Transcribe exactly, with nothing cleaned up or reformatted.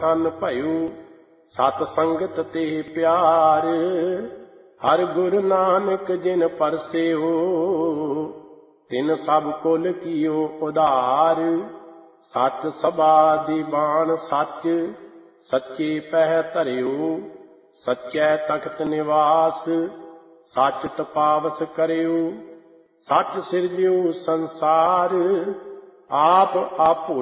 ਤਨ ਭਇਓ ਸਤ ਸੰਗਤ ਤੇ ਪਿਆਰ। ਹਰ ਗੁਰ ਨਾਨਕ ਜਿਨ ਪਰਸਿਓ ਤਿਨ ਸਭ ਕੁਲ ਕੀਓ ਉਧਾਰ। ਸੱਚ ਸਭਾ ਦੀਵਾਨ ਸੱਚ ਸੱਚੇ ਪਹਿ ਧਰਿਓ। ਸੱਚੈ ਤਖਤ ਨਿਵਾਸ ਸੱਚ ਤਪਾਵਸ ਕਰਿਓ। ਸੱਚ ਸਿਰਜਿਓ ਸੰਸਾਰ ਆਪ ਆਪੋ